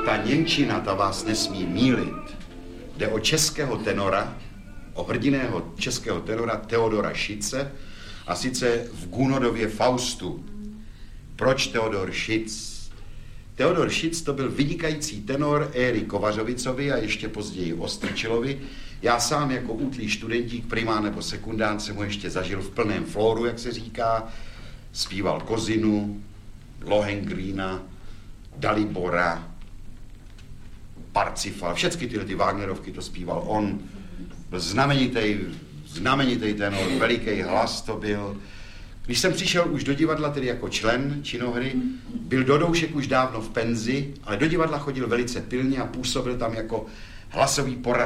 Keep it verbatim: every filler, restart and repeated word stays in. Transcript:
Ta němčina, ta vás nesmí mýlit. Jde o českého tenora, o hrdiného českého tenora Theodora Schütze, a sice v Gunodově Faustu. Proč Theodor Schütz? Theodor Schütz to byl vynikající tenor éry Kovařovicovi a ještě později Ostrčilovi. Já sám jako útlý studentík, primán nebo sekundán, jsem ho ještě zažil v plném flóru, jak se říká. Zpíval Kozinu, Lohengrína, Dalibora, Parsifal, všechny tyhle ty Wagnerovky to zpíval on. Byl znamenitý, znamenitý tenor, veliký hlas to byl. Když jsem přišel už do divadla, tedy jako člen činohry, byl Dodoušek už dávno v penzi, ale do divadla chodil velice pilně a působil tam jako hlasový poradce